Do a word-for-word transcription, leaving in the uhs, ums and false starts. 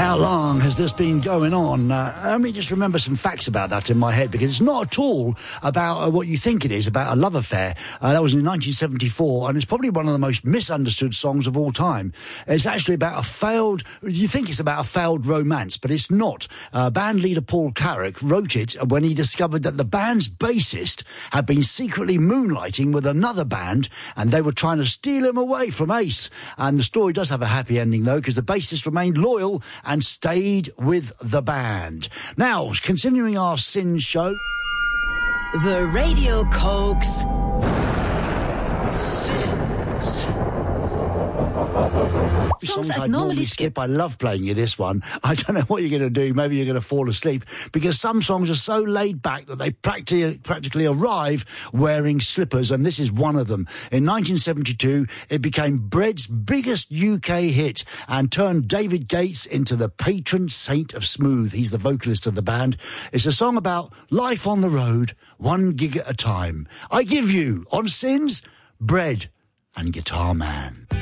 How long has this been going on? Uh, let me just remember some facts about that in my head, because it's not at all about uh, what you think it is, about a love affair. Uh, that was in nineteen seventy-four, and it's probably one of the most misunderstood songs of all time. It's actually about a failed, you think it's about a failed romance, but it's not. Uh, band leader Paul Carrack wrote it when he discovered that the band's bassist had been secretly moonlighting with another band, and they were trying to steal him away from Ace. And the story does have a happy ending, though, because the bassist remained loyal and stayed with the band. Now, continuing our Sin show. The Radio Coke's Sins. Songs I normally skip. I love playing you this one. I don't know what you're going to do. Maybe you're going to fall asleep, because some songs are so laid back that they practically, practically arrive wearing slippers, and this is one of them. In nineteen seventy-two, it became Bread's biggest U K hit and turned David Gates into the patron saint of smooth. He's the vocalist of the band. It's a song about life on the road, one gig at a time. I give you, on Sins, Bread and Guitar Man.